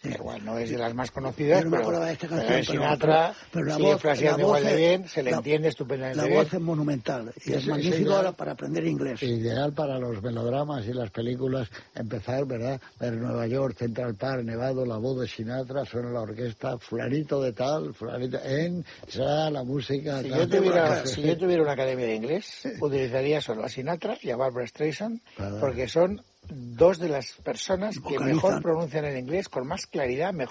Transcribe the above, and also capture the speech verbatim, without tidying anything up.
Sí. Igual no es de las más conocidas, no me pero, de esta canción, pero Sinatra pero, pero la sigue voz, fraseando la igual voz de bien, es, se le la, entiende estupendamente la bien. La voz es monumental y es, es magnífico ahora para aprender inglés. Ideal para los melodramas y las películas, empezar, ¿verdad? Ver Nueva York, Central Park, Nevado, la voz de Sinatra, suena la orquesta, fulanito de tal, fulanito en, ya la música... Si, tal, yo tuviera, tal, si yo tuviera una academia de inglés, utilizaría solo a Sinatra y a Barbra Streisand, porque son dos de las personas que mejor pronuncian el inglés con más claridad, mejor